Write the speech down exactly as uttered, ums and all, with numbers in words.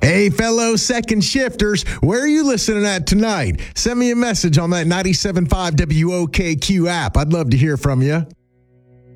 Hey, fellow second shifters, where are you listening at tonight? Send me a message on that ninety-seven point five W O K Q app. I'd love to hear from you.